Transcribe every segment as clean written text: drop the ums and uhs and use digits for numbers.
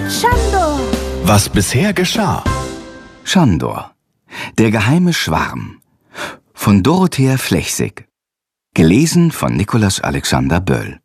mit Schandor. Was bisher geschah. Schandor, der geheime Schwarm von Dorothea Flechsig. Gelesen von Nikolaus Alexander Böll.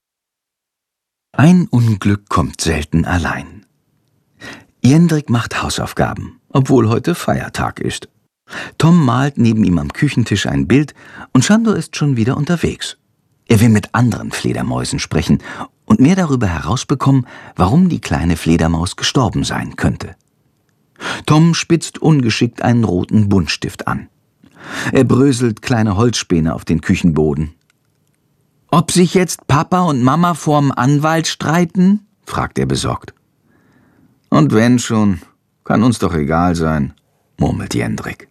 Ein Unglück kommt selten allein. Jendrik macht Hausaufgaben, obwohl heute Feiertag ist. Tom malt neben ihm am Küchentisch ein Bild und Schandor ist schon wieder unterwegs. Er will mit anderen Fledermäusen sprechen und mehr darüber herausbekommen, warum die kleine Fledermaus gestorben sein könnte. Tom spitzt ungeschickt einen roten Buntstift an. Er bröselt kleine Holzspäne auf den Küchenboden. »Ob sich jetzt Papa und Mama vorm Anwalt streiten?« fragt er besorgt. »Und wenn schon, kann uns doch egal sein«, murmelt Jendrik.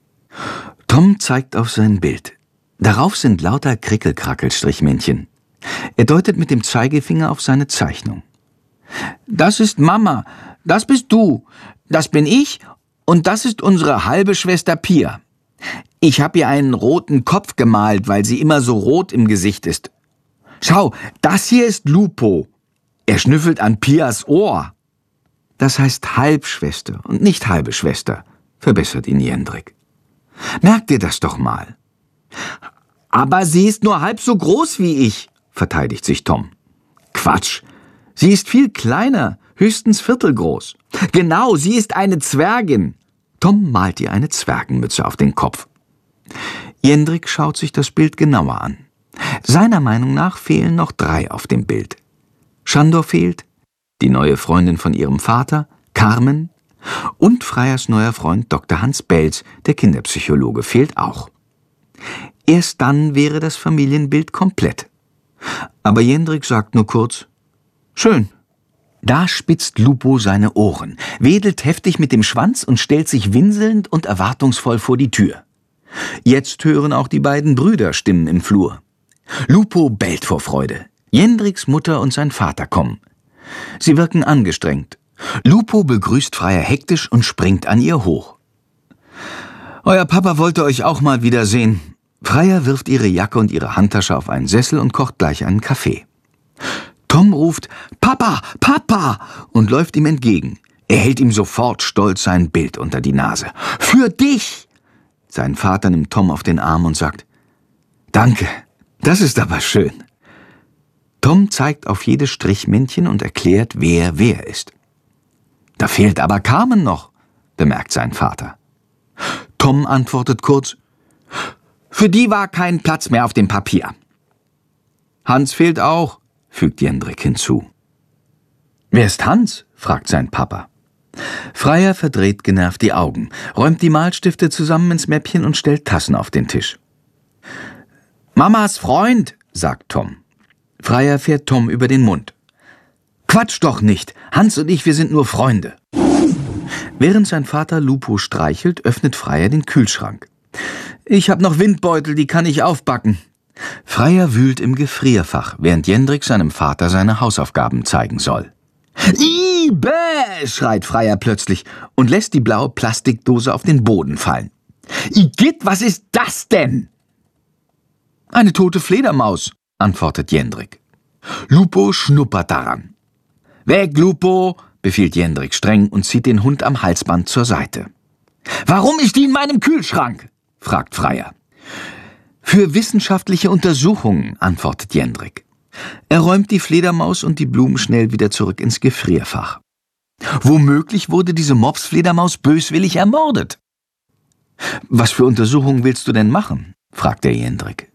Tom zeigt auf sein Bild. Darauf sind lauter Krickelkrackel-Strichmännchen. Er deutet mit dem Zeigefinger auf seine Zeichnung. »Das ist Mama, das bist du, das bin ich und das ist unsere halbe Schwester Pia. Ich habe ihr einen roten Kopf gemalt, weil sie immer so rot im Gesicht ist. Schau, das hier ist Lupo. Er schnüffelt an Pias Ohr.« »Das heißt Halbschwester und nicht halbe Schwester«, verbessert ihn Jendrik. »Merk dir das doch mal.« »Aber sie ist nur halb so groß wie ich«, verteidigt sich Tom. »Quatsch, sie ist viel kleiner, höchstens viertelgroß. Genau, sie ist eine Zwergin.« Tom malt ihr eine Zwergenmütze auf den Kopf. Jendrik schaut sich das Bild genauer an. Seiner Meinung nach fehlen noch 3 auf dem Bild. Schandor fehlt, die neue Freundin von ihrem Vater, Carmen, und Freyers neuer Freund Dr. Hans Belz, der Kinderpsychologe, fehlt auch. Erst dann wäre das Familienbild komplett. Aber Jendrik sagt nur kurz, »Schön.« Da spitzt Lupo seine Ohren, wedelt heftig mit dem Schwanz und stellt sich winselnd und erwartungsvoll vor die Tür. Jetzt hören auch die beiden Brüder Stimmen im Flur. Lupo bellt vor Freude. Jendriks Mutter und sein Vater kommen. Sie wirken angestrengt. Lupo begrüßt Freyer hektisch und springt an ihr hoch. »Euer Papa wollte euch auch mal wiedersehen.« Freyer wirft ihre Jacke und ihre Handtasche auf einen Sessel und kocht gleich einen Kaffee. Tom ruft »Papa, Papa!« und läuft ihm entgegen. Er hält ihm sofort stolz sein Bild unter die Nase. »Für dich!« Sein Vater nimmt Tom auf den Arm und sagt, »Danke, das ist aber schön.« Tom zeigt auf jedes Strichmännchen und erklärt, wer ist. »Da fehlt aber Carmen noch«, bemerkt sein Vater. Tom antwortet kurz, »Für die war kein Platz mehr auf dem Papier.« »Hans fehlt auch«, fügt Jendrik hinzu. »Wer ist Hans?« fragt sein Papa. Freyer verdreht genervt die Augen, räumt die Malstifte zusammen ins Mäppchen und stellt Tassen auf den Tisch. »Mamas Freund«, sagt Tom. Freyer fährt Tom über den Mund. »Quatsch doch nicht, Hans und ich, wir sind nur Freunde.« Während sein Vater Lupo streichelt, öffnet Freyer den Kühlschrank. »Ich hab noch Windbeutel, die kann ich aufbacken.« Freyer wühlt im Gefrierfach, während Jendrik seinem Vater seine Hausaufgaben zeigen soll. »Ih, bäh«, schreit Freyer plötzlich und lässt die blaue Plastikdose auf den Boden fallen. »Igitt, was ist das denn?« »Eine tote Fledermaus«, antwortet Jendrik. Lupo schnuppert daran. »Weg, Lupo«, befiehlt Jendrik streng und zieht den Hund am Halsband zur Seite. »Warum ist die in meinem Kühlschrank?« fragt Freyer. »Für wissenschaftliche Untersuchungen«, antwortet Jendrik. Er räumt die Fledermaus und die Blumen schnell wieder zurück ins Gefrierfach. Womöglich wurde diese Mopsfledermaus böswillig ermordet. »Was für Untersuchungen willst du denn machen?« fragt der Jendrik.